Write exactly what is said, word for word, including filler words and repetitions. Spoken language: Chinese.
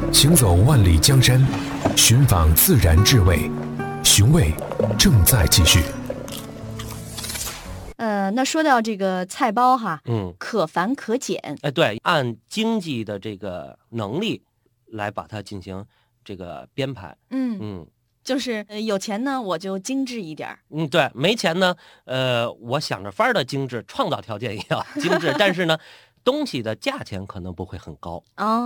行走万里江山，寻访自然智慧，寻味正在继续。 呃，那说到这个菜包哈， 嗯， 可繁可减。 哎，对，按经济的这个能力来把它进行这个编排。 嗯， 嗯就是呃有钱呢，我就精致一点儿。 嗯，对，没钱呢，呃，我想着法儿的精致，创造条件也要精致，但是呢，东西的价钱可能不会很高。 哦。